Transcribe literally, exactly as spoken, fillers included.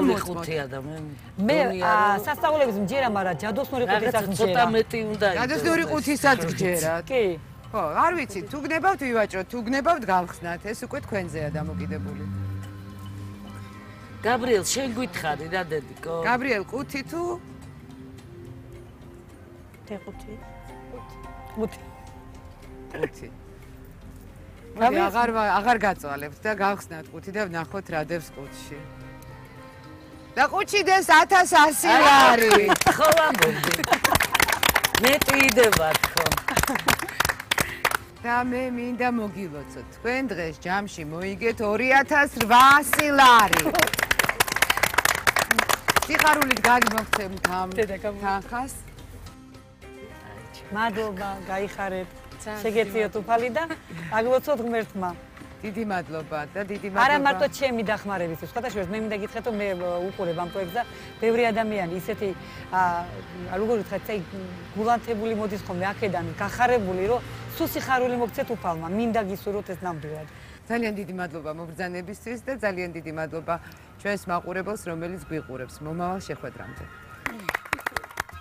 გამოვიხუთი ადამიანი. მე სასწავლებლების მჯერა, მაგრამ ჯადოსნური ყუთისაც მჯერა. ცოტა მეტი უნდა. ჯადოსნური ყუთისაც გჯერათ. კი. ხო, არ ვიცი, თუ გნებავთ ვივაჭროთ, თუ გნებავთ გავხსნათ, ეს უკვე თქვენზეა დამოკიდებული. გაბრიელ, შენ გითხარი რა დედიკო? გაბრიელ, ყუთი თუ თე ყუთი. ყუთი. ყუთი. მოდი აღარ აღარ გაწვალებთ და გავხსნათ ყუთი და ვნახოთ რა დევს ყუთში. და ყუთში დევს ათას ასი ლარი. ხო ამბობდი. მეტი იდევათ ხო. და მე მინდა მოგილოცოთ. თქვენ დღეს ჯამში მოიგეთ ორი ათას რვაასი ლარი. სიხარულით გაგმოგცემ თანხას. მადლობა, გაიხარეთ. შეგეწიოთ უფალი და აგლოცოთ ღმერთმა. დიდი მადლობა და დიდი მადლობა. არა მარტო ჩემი დახმარებისთვის, სხვადასხვა მე მინდა გითხრათ რომ მე უყურებ ამ პროექტს და ბევრი ადამიანი ისეთი როგორ ვთქვათ, აი გულანთებული მოდის ხოლმე აქედან გახარებული, რომ სულ სიხარული მოგცეთ უფალმა, მინდა გისურვოთ ეს ნამდვილად. ძალიან დიდი მადლობა მობრძანებისთვის და ძალიან დიდი მადლობა ჩვენს მაყურებელს, რომელიც გვიყურებს. მომავალ შეხვედრამდე.